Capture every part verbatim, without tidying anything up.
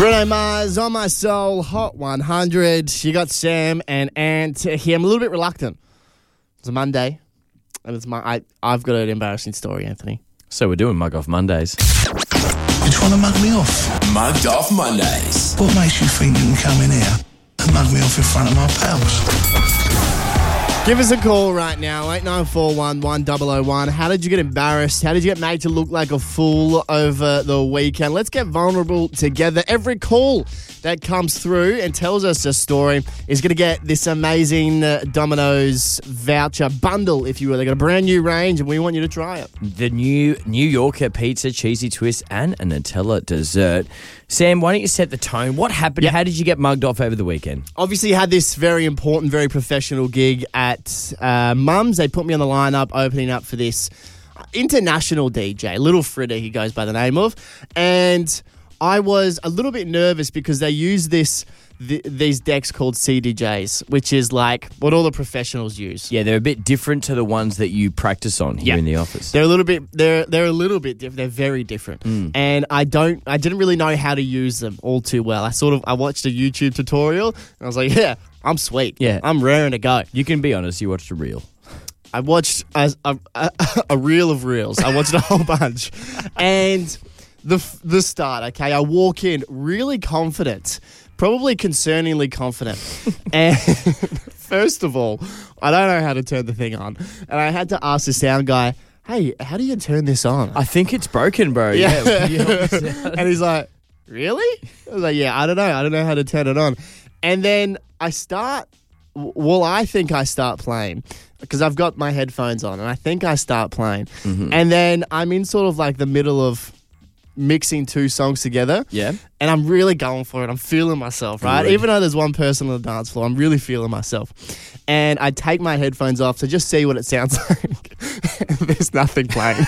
Bruno Mars, On My Soul, Hot one hundred. You got Sam and Ant here. I'm a little bit reluctant. It's a Monday, and it's my. I, I've got an embarrassing story, Anthony. So we're doing Mug Off Mondays. You're trying to mug me off? Mugged Off Mondays. What makes you think you can come in here and mug me off in front of my pals? Give us a call right now, eight nine four one, one zero zero one. How did you get embarrassed? How did you get made to look like a fool over the weekend? Let's get vulnerable together. Every call that comes through and tells us a story is going to get this amazing uh, Domino's voucher bundle, if you will. They've got a brand new range and we want you to try it. The new New Yorker pizza, cheesy twist, and a Nutella dessert. Sam, why don't you set the tone? What happened? Yep. How did you get mugged off over the weekend? Obviously, had this very important, very professional gig at uh, Mum's. They put me on the lineup, opening up for this international D J, Little Fritter, he goes by the name of. And I was a little bit nervous because they use this th- these decks called C D Js, which is like what all the professionals use. Yeah, they're a bit different to the ones that you practice on here Yeah. in the office. They're a little bit. They're they're a little bit different. They're very different, Mm. and I don't. I didn't really know how to use them all too well. I sort of. I watched a YouTube tutorial, and I was like, "Yeah, I'm sweet. Yeah. I'm raring to go." You can be honest, you watched a reel. I watched a a, a, a reel of reels. I watched a whole bunch, and the the start. Okay, I walk in really confident, probably concerningly confident, and first of all, I don't know how to turn the thing on, and I had to ask the sound guy, "Hey, how do you turn this on?" I think it's broken, bro. Yeah. Yeah. Can you help us out? And he's like, "Really?" I was like, "Yeah, I don't know. I don't know how to turn it on." And then I start, well, I think I start playing because I've got my headphones on and I think I start playing. Mm-hmm. And then I'm in sort of like the middle of mixing two songs together. Yeah. And I'm really going for it. I'm feeling myself, right? Good. Even though there's one person on the dance floor, I'm really feeling myself. And I take my headphones off to just see what it sounds like. There's nothing playing.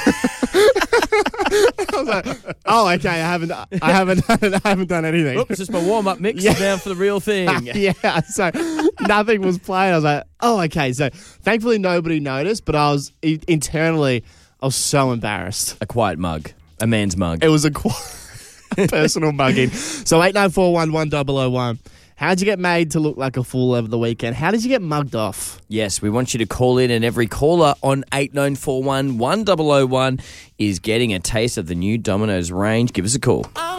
I was like, oh, okay, I haven't, I haven't, done, I haven't done anything. Oops, just my warm-up mix Yeah. down for the real thing. Yeah, so nothing was playing. I was like, oh, okay. So thankfully nobody noticed, but I was i- internally, I was so embarrassed. A quiet mug. A man's mug. It was a qu- personal mugging. So eight nine four one, one zero zero one. How'd you get made to look like a fool over the weekend? How did you get mugged off? Yes, we want you to call in, and every caller on eight nine four one, one zero zero one is getting a taste of the new Domino's range. Give us a call.